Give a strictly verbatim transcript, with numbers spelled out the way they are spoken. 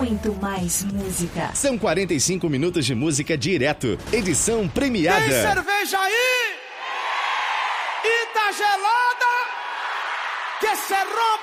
muito mais música. São quarenta e cinco minutos de música direto. Edição premiada. Tem cerveja aí? E tá gelada? Que se rompa!